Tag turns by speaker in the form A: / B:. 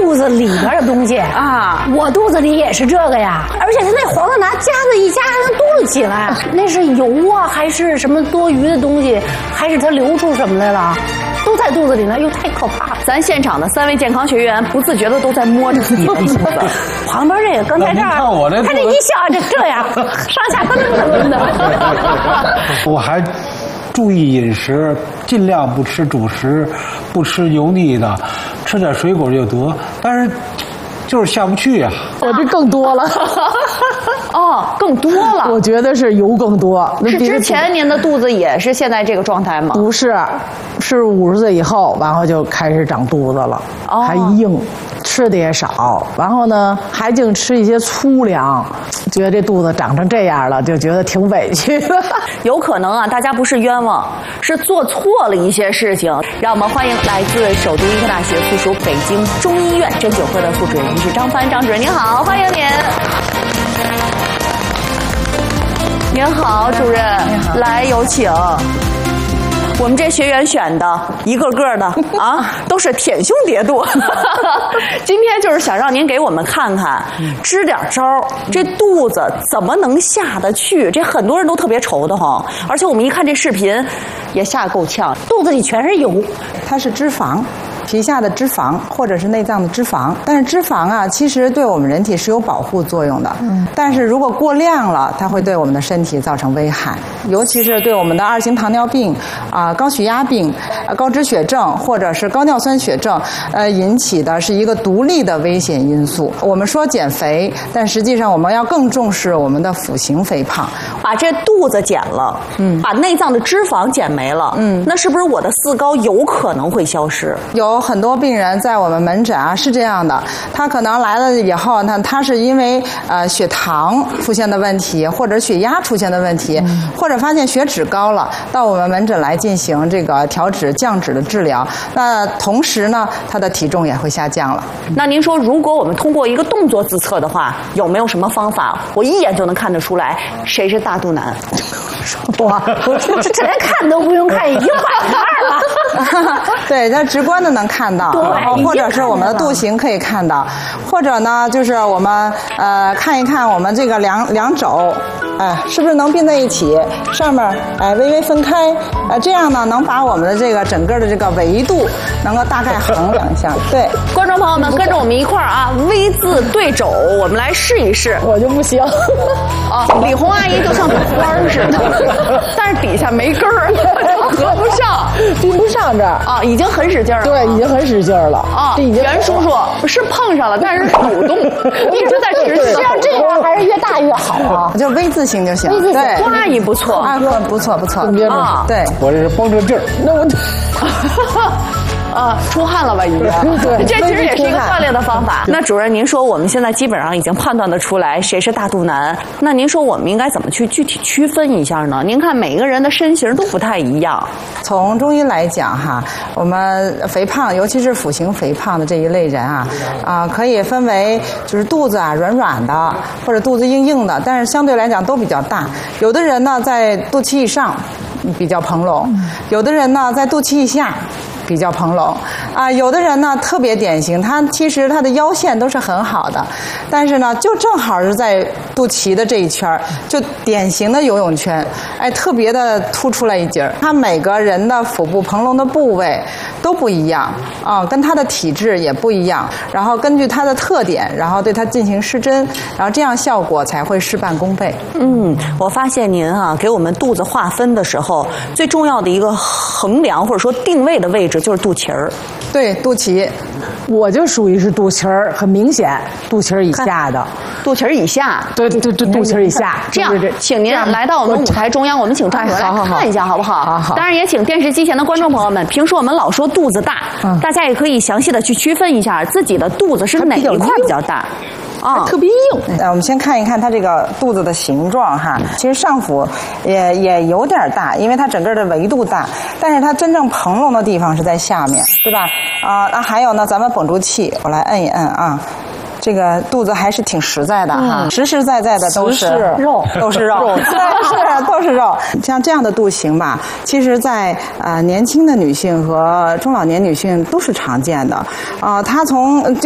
A: 肚子里边的东西啊，我肚子里也是这个呀，而且他那黄瓜拿夹子一夹还能嘟起来，那是油啊，还是什么多余的东西，还是它流出什么来了？都在肚子里呢，又太可怕了。
B: 咱现场的3位健康学员不自觉的都在摸着自己的肚子。
A: 旁边这个刚才这儿，
C: 看我这，
A: 他这一笑这样，上下噔噔噔的。
C: 我还注意饮食，尽量不吃主食，不吃油腻的，吃点水果就得。但是就是下不去呀。
D: 我这更多了。
B: 哦，更多了。
D: 我觉得是油更多。
B: 是之前您的肚子也是现在这个状态吗？
D: 不是，是50岁以后，然后就开始长肚子了，还硬，吃的也少，然后呢还净吃一些粗粮，觉得这肚子长成这样了，就觉得挺委屈的。
B: 有可能啊，大家不是冤枉，是做错了一些事情。让我们欢迎来自首都医科大学附属北京中医院针灸科的副主任医师张帆张主任，您好，欢迎您。您好，主任，来有请。我们这学员选的一个个的啊，都是舔胸叠肚。今天就是想让您给我们看看，支点招，这肚子怎么能下得去？这很多人都特别愁的慌，而且我们一看这视频，也吓得够呛，
A: 肚子里全是油，
E: 它是脂肪。皮下的脂肪或者是内脏的脂肪，但是脂肪啊，其实对我们人体是有保护作用的。但是如果过量了，它会对我们的身体造成危害，尤其是对我们的2型糖尿病高血压病、高脂血症或者是高尿酸血症引起的是一个独立的危险因素。我们说减肥，但实际上我们要更重视我们的腹型肥胖，
B: 把这肚子减了，把内脏的脂肪减没了，那是不是我的4高有可能会消失？
E: 有很多病人在我们门诊啊是这样的，他可能来了以后呢，他是因为血糖出现的问题，或者血压出现的问题，或者发现血脂高了，到我们门诊来进行这个调脂降脂的治疗。那同时呢，他的体重也会下降了。
B: 那您说，如果我们通过一个动作自测的话，有没有什么方法，我一眼就能看得出来谁是大肚腩？
A: 哇，这连看都不用看，已经120了。
E: 对，它直观的能看到，或者是我们的肚形可以看到，或者呢，就是我们看一看我们这个两肘，是不是能并在一起，上面微微分开，这样呢能把我们的这个整个的这个维度能够大概衡量一下。对，
B: 观众朋友们跟着我们一块儿啊，V 字对肘，我们来试一试。
D: 我就不行。
B: 李红阿姨就像朵花似的，但是底下没根儿，合不上，
D: 并不上这儿
B: 啊，已经很使劲了。
D: 对，已经很使劲了
B: 啊。袁叔叔是碰上了，但是抖动，一直在持续。
A: 像这样还是越大越好啊，
E: 就 V 字形就行。
A: V 字形，
E: 对，
B: 花姨不错
E: 啊，不错不错
B: 啊。
E: 对，
C: 我这是绷着劲儿。
D: 那我。
B: 出汗了吧已经？
D: 对，
B: 这其实也是一个锻炼的方法。那主任，您说我们现在基本上已经判断得出来谁是大肚腩，那您说我们应该怎么去具体区分一下呢？您看每个人的身形都不太一样。
E: 从中医来讲哈，我们肥胖，尤其是腹型肥胖的这一类人可以分为就是肚子软软的，或者肚子硬硬的，但是相对来讲都比较大。有的人呢在肚脐以上比较蓬隆，有的人呢在肚脐以下比较蓬隆有的人呢特别典型，其实他的腰线都是很好的，但是呢就正好是在肚脐的这一圈，就典型的游泳圈，特别的突出来一截。他每个人的腹部蓬隆的部位都不一样跟他的体质也不一样，然后根据他的特点，然后对他进行施针，然后这样效果才会事半功倍。
B: 我发现您给我们肚子划分的时候，最重要的一个衡量或者说定位的位置就是肚脐儿。
E: 对，肚脐。
D: 我就属于是肚脐儿，很明显，肚脐儿以下的。
B: 肚脐儿以下。
D: 对，肚脐儿以下。
B: 这样，请您来到我们舞台中央，我们请张主任来看一下，好不好？
D: 好。
B: 当然也请电视机前的观众朋友们，平时我们老说肚子大，大家也可以详细的去区分一下自己的肚子是哪一块比较大。
D: 特别硬。
E: 我们先看一看它这个肚子的形状哈，其实上腹也有点大，因为它整个的维度大，但是它真正蓬隆的地方是在下面，对吧？那还有呢，咱们绷住气，我来摁一摁这个肚子还是挺实在的实实在在的都是肉，都是肉，都是肉。像这样的肚形吧，其实在年轻的女性和中老年女性都是常见的它从